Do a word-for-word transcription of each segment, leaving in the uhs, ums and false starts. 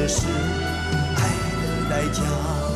这是爱的代价。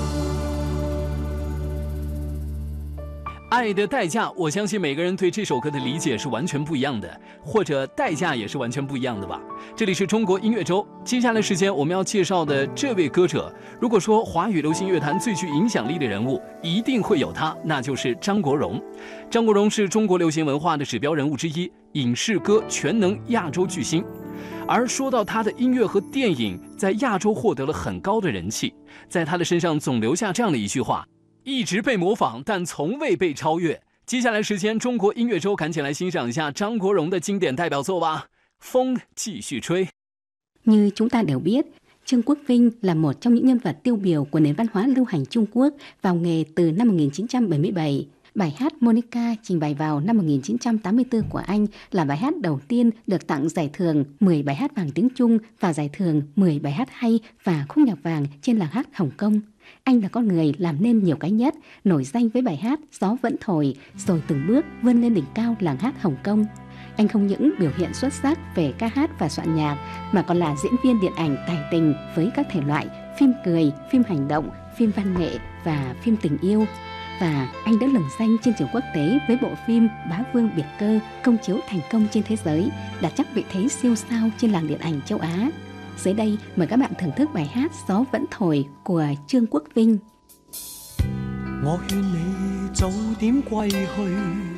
爱的代价，我相信每个人对这首歌的理解是完全不一样的，或者代价也是完全不一样的吧。这里是中国音乐周，接下来时间我们要介绍的这位歌者，如果说华语流行乐坛最具影响力的人物，一定会有他，那就是张国荣。张国荣是中国流行文化的指标人物之一，影视歌全能亚洲巨星。而说到他的音乐和电影在亚洲获得了很高的人气，在他的身上总留下这样的一句话：一直被模仿，但從未被超越。接下來時間，中國音樂周趕緊來欣賞一下張國榮的經典代表作吧，風繼續吹。 Như chúng ta đều biết, Trương Quốc Vinh là một trong những nhân vật tiêu biểu của nền văn hóa lưu hành Trung Quốc, vào nghề từ năm một nghìn chín trăm bảy mươi bảy. Bài hát Monica trình bày vào năm một nghìn chín trăm tám mươi tư của anh là bài hát đầu tiên được tặng giải thưởng mười bài hát vàng tiếng Trung và giải thưởng mười bài hát hay và khúc nhạc vàng trên làng hát Hồng Kông. Anh là con người làm nên nhiều cái nhất, nổi danh với bài hát Gió Vẫn Thổi, rồi từng bước vươn lên đỉnh cao làng hát Hồng Kông. Anh không những biểu hiện xuất sắc về ca hát và soạn nhạc, mà còn là diễn viên điện ảnh tài tình với các thể loại phim cười, phim hành động, phim văn nghệ và phim tình yêu. Và anh đã lừng danh trên trường quốc tế với bộ phim Bá Vương Biệt Cơ, công chiếu thành công trên thế giới, đạt chắc vị thế siêu sao trên làng điện ảnh châu Á. Dưới đây mời các bạn thưởng thức bài hát Gió Vẫn Thổi của Trương Quốc Vinh. 我勸你早點歸去